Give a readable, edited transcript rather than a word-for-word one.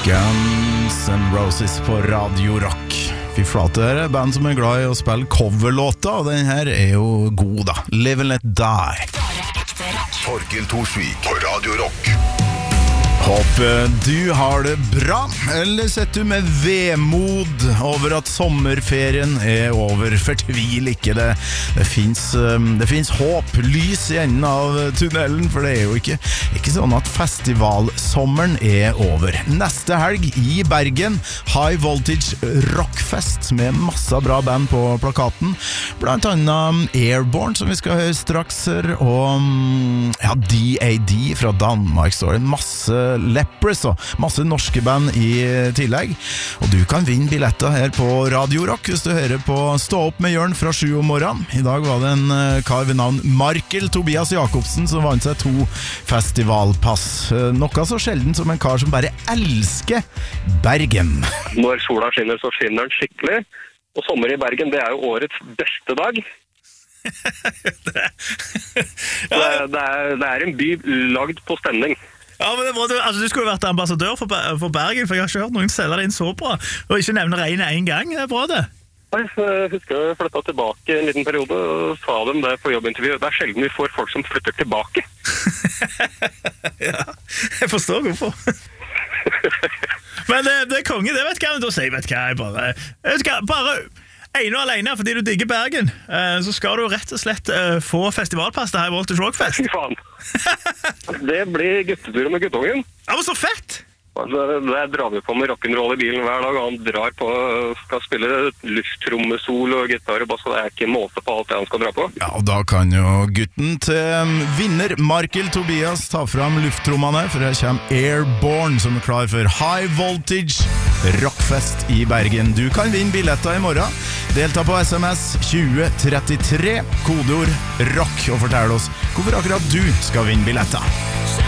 Guns N' Roses på Radio Rock. Fy flate, det er band som er glad i å spille coverlåter, og den her er jo god da. Live and Let Die. Torkild Thorsvik på Radio Rock. Håper du har det bra, eller sitter du med vemod over at sommerferien er over. Fortvil ikke det. Det finnes håp, lys i enden av tunnelen, for det er jo ikke sånn at festivalsommeren er over. Neste helg i Bergen, High Voltage Rockfest med masse bra band på plakaten. Blant annet Airborne, som vi skal høre straks, og ja, DAD fra Danmark står det. Masse Lepres og masse norske band i tillegg. Og du kan vinne billetter her på Radio Rock hvis du hører på Stå opp med Jørn fra 7 om morgenen. I dag var det en kar ved navn Markel Tobias Jakobsen som vant seg 2 festivalpass. Noe så sjelden som en kar som bare elsker Bergen. Når sola skinner, så skinner den skikkelig. Og sommer i Bergen, det er jo årets beste dag. Det er en by lagd på stemning. Ja, men det er bra, du skulle jo vært ambassadør for Bergen, for jeg har ikke hørt noen selge det inn så bra. Og ikke nevne regnet en gang, det er bra det. Jeg husker jeg flyttet tilbake en liten periode og sa dem det på jobbintervju. Det er sjelden vi får folk som flytter tilbake. Ja, jeg forstår hvorfor. Men det er konge, det vet hva jeg sier, vet hva jeg bare ene og alene, fordi du digger Bergen, så skal du rett og slett få festivalpass til High Voltage Rockfest. Fy faen. Det blir guttetur med guttungen. Ja, men så fett! Der drar vi på med rock'n'roll i bilen hver dag, og han drar på, skal spille lufttrommesol og gitar og bass, og det er ikke måte på alt det han skal dra på. Ja, og da kan jo gutten til vinner Markel Tobias ta fram lufttrommene, for her kommer Airborne som er klar for High Voltage Rockfest i Bergen. Du kan vinne billetter i morgen. Delta på SMS 2033, kodeord ROCK, og fortell oss hvorfor akkurat du skal vinne billetter.